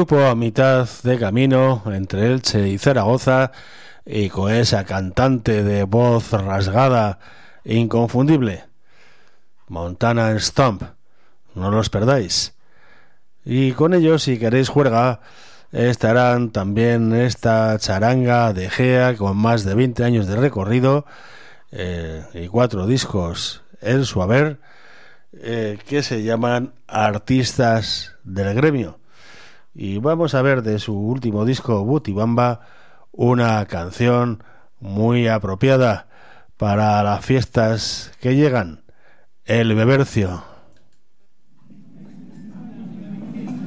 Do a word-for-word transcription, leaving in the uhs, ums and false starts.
grupo a mitad de camino entre Elche y Zaragoza y con esa cantante de voz rasgada e inconfundible, Montana Stomp, no los perdáis. Y con ellos, si queréis juerga, estarán también esta charanga de Gea con más de veinte años de recorrido eh, y cuatro discos en su haber, eh, que se llaman Artistas del Gremio. Y vamos a ver de su último disco, Butibamba, una canción muy apropiada para las fiestas que llegan, El Bebercio.